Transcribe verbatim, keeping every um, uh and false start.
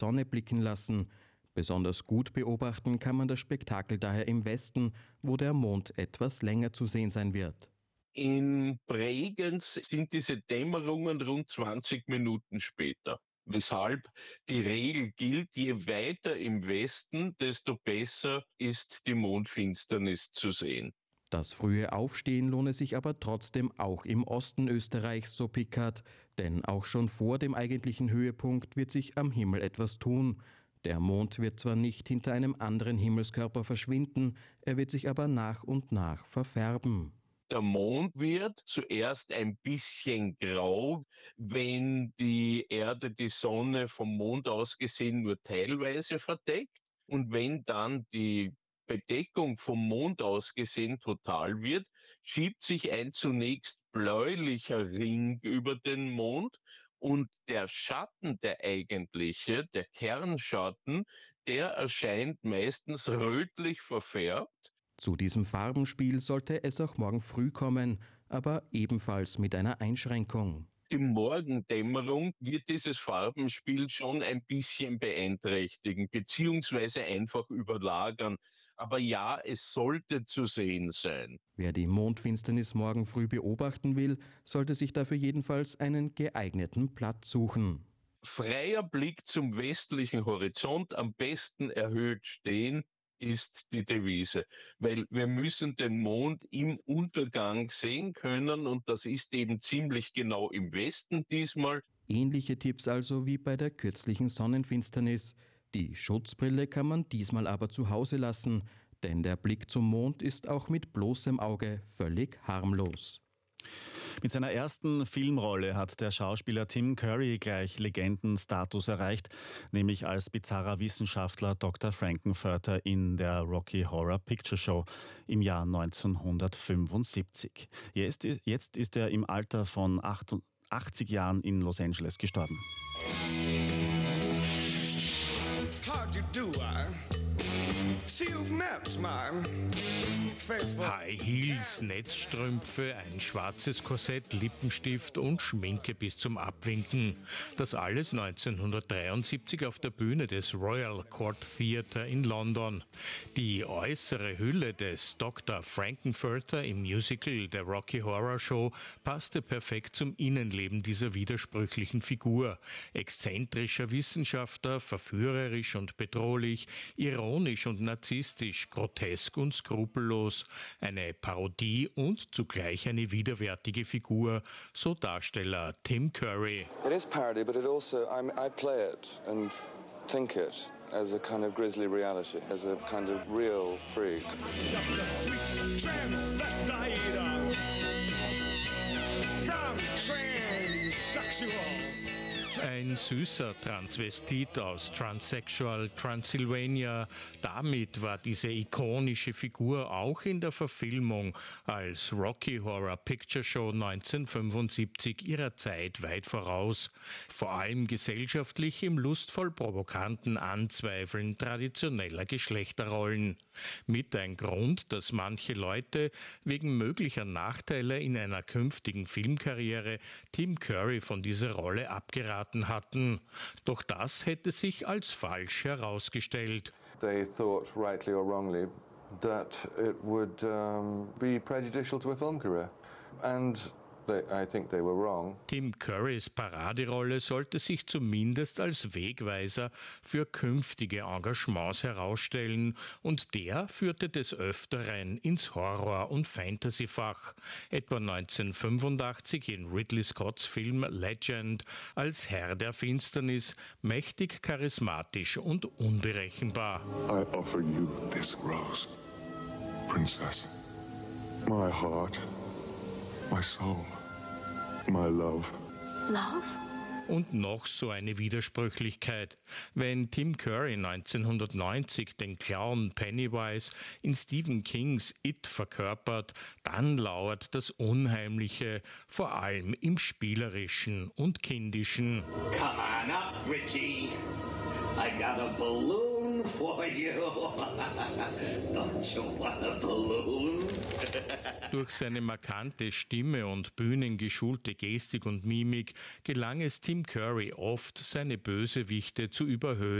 Sonne blicken lassen. Besonders gut beobachten kann man das Spektakel daher im Westen, wo der Mond etwas länger zu sehen sein wird. In Bregenz sind diese Dämmerungen rund zwanzig Minuten später. Weshalb die Regel gilt, je weiter im Westen, desto besser ist die Mondfinsternis zu sehen. Das frühe Aufstehen lohne sich aber trotzdem auch im Osten Österreichs, so Pickard, denn auch schon vor dem eigentlichen Höhepunkt wird sich am Himmel etwas tun. Der Mond wird zwar nicht hinter einem anderen Himmelskörper verschwinden, er wird sich aber nach und nach verfärben. Der Mond wird zuerst ein bisschen grau, wenn die Erde die Sonne vom Mond aus gesehen nur teilweise verdeckt. Und wenn dann die Bedeckung vom Mond aus gesehen total wird, schiebt sich ein zunächst bläulicher Ring über den Mond und der Schatten, der eigentliche, der Kernschatten, der erscheint meistens rötlich verfärbt. Zu diesem Farbenspiel sollte es auch morgen früh kommen, aber ebenfalls mit einer Einschränkung. Die Morgendämmerung wird dieses Farbenspiel schon ein bisschen beeinträchtigen, beziehungsweise einfach überlagern. Aber ja, es sollte zu sehen sein. Wer die Mondfinsternis morgen früh beobachten will, sollte sich dafür jedenfalls einen geeigneten Platz suchen. Freier Blick zum westlichen Horizont, am besten erhöht stehen, ist die Devise, weil wir müssen den Mond im Untergang sehen können und das ist eben ziemlich genau im Westen diesmal. Ähnliche Tipps also wie bei der kürzlichen Sonnenfinsternis. Die Schutzbrille kann man diesmal aber zu Hause lassen, denn der Blick zum Mond ist auch mit bloßem Auge völlig harmlos. Mit seiner ersten Filmrolle hat der Schauspieler Tim Curry gleich Legendenstatus erreicht, nämlich als bizarrer Wissenschaftler Doktor Frank-N-Furter in der Rocky Horror Picture Show im Jahr neunzehnhundertfünfundsiebzig. Jetzt, jetzt ist er im Alter von achtundachtzig Jahren in Los Angeles gestorben. How'd you do, I? See you've met my Facebook. High Heels, Netzstrümpfe, ein schwarzes Korsett, Lippenstift und Schminke bis zum Abwinken. Das alles neunzehnhundertdreiundsiebzig auf der Bühne des Royal Court Theatre in London. Die äußere Hülle des Doktor Frank-N-Furter im Musical der Rocky Horror Show passte perfekt zum Innenleben dieser widersprüchlichen Figur. Exzentrischer Wissenschaftler, verführerisch und bedrohlich, ironisch und narzisstisch, grotesk und skrupellos, eine Parodie und zugleich eine widerwärtige Figur, so Darsteller Tim Curry. It is parody, but it also I'm, I play it and think it as a kind of grisly reality, as a kind of real freak. Just a sweet transvestite from transsexual. Ein süßer Transvestit aus Transsexual Transylvania. Damit war diese ikonische Figur auch in der Verfilmung als Rocky Horror Picture Show neunzehnhundertfünfundsiebzig ihrer Zeit weit voraus. Vor allem gesellschaftlich im lustvoll provokanten Anzweifeln traditioneller Geschlechterrollen. Mit ein Grund, dass manche Leute wegen möglicher Nachteile in einer künftigen Filmkarriere Tim Curry von dieser Rolle abgeraten hatten. Doch das hätte sich als falsch herausgestellt. They thought, rightly or wrongly, that it would um, be prejudicial to a film career. And they, I think they were wrong. Tim Currys Paraderolle sollte sich zumindest als Wegweiser für künftige Engagements herausstellen und der führte des Öfteren ins Horror- und Fantasyfach. Etwa neunzehnhundertfünfundachtzig in Ridley Scotts Film Legend als Herr der Finsternis, mächtig charismatisch und unberechenbar. I offer you this rose, Princess. My heart, my soul, my love. Love? Und noch so eine Widersprüchlichkeit. Wenn Tim Curry neunzehnhundertneunzig den Clown Pennywise in Stephen Kings It verkörpert, dann lauert das Unheimliche, vor allem im Spielerischen und Kindischen. Come on up, Richie. I got a balloon for you. Don't you want a balloon? Durch seine markante Stimme und bühnengeschulte Gestik und Mimik gelang es Tim Curry oft, seine Bösewichte zu überhöhen